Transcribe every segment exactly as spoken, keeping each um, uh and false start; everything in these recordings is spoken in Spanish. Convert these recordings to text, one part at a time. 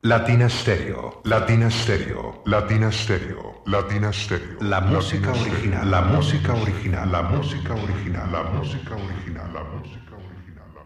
Latina Stereo, Latina Stereo, Latina Stereo, Latina Stereo. La música original, la música original, la música original, la música original, la música original, la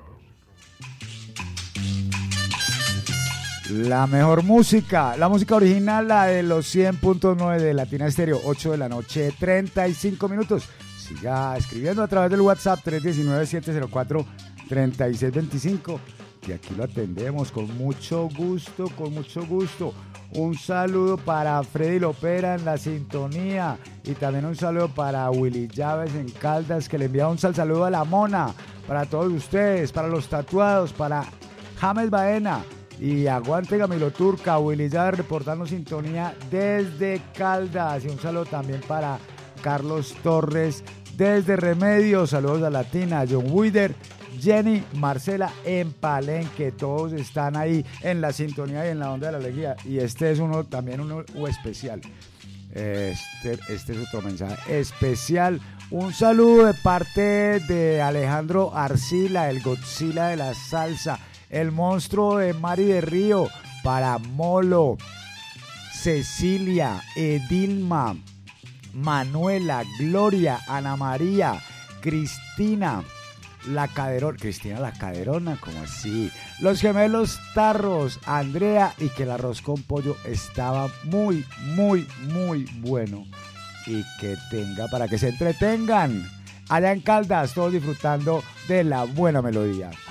música. La mejor música, la música original, la de los cien punto nueve de Latina Stereo, ocho de la noche, treinta y cinco minutos. Siga escribiendo a través del WhatsApp tres uno nueve, siete cero cuatro, tres seis dos cinco. Y aquí lo atendemos con mucho gusto, con mucho gusto. Un saludo para Freddy Lopera en la sintonía y también un saludo para Willy Llaves en Caldas, que le envía un sal saludo a la Mona, para todos ustedes, para los tatuados, para James Baena y aguante Camilo Turca, Willy Llaves reportando sintonía desde Caldas y un saludo también para Carlos Torres desde Remedios, saludos a Latina, John Wider, Jenny, Marcela en Palenque, todos están ahí en la sintonía y en la onda de la alegría. Y este es uno también uno especial. Este, este es otro mensaje especial. Un saludo de parte de Alejandro Arcila, el Godzilla de la salsa, el monstruo de Mari de Río, para Molo, Cecilia, Edilma, Manuela, Gloria, Ana María, Cristina. La Caderona, Cristina la Caderona, ¿cómo así? Los gemelos Tarros, Andrea, y que el arroz con pollo estaba muy, muy, muy bueno. Y que tenga, para que se entretengan. Allá en Caldas, todos disfrutando de la buena melodía.